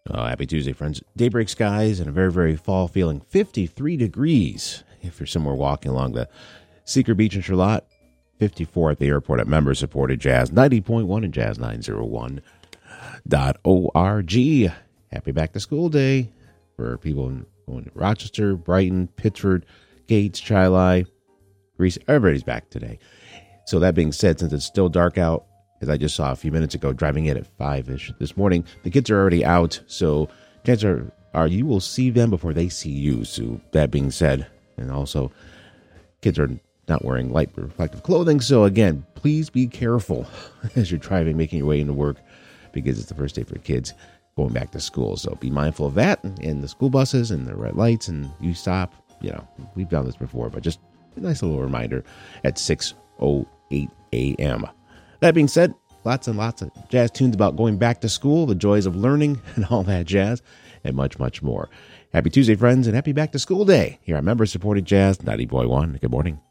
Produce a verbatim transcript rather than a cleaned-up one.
Uh, happy Tuesday, friends. Daybreak skies and a very, very fall feeling. fifty-three degrees if you're somewhere walking along the Secret Beach in Charlotte. fifty-four at the airport at member-supported Jazz ninety point one and Jazz nine oh one dot org. Happy Back to School Day for people in, in Rochester, Brighton, Pittsford, Gates, Chi-Li, Greece. Everybody's back today. So that being said, since it's still dark out, as I just saw a few minutes ago, driving in at five-ish this morning, the kids are already out, so chances are, are you will see them before they see you. So that being said, and also kids are not wearing light reflective clothing, so again, please be careful as you're driving, making your way into work, because it's the first day for kids going back to school. So be mindful of that, and the school buses and the red lights, and you stop. You know, we've done this before, but just a nice little reminder at six oh eight a.m. That being said, lots and lots of jazz tunes about going back to school, the joys of learning, and all that jazz, and much, much more. Happy Tuesday, friends, and happy Back to School Day here on Member Supported Jazz ninety point one. Good morning.